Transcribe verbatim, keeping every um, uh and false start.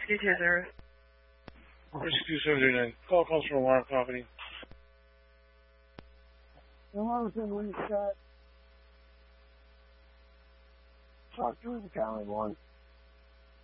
two two zero. Rescue two seven zero nine. Call comes from Alarm Company. Alarm's been reset. Talk to the county one.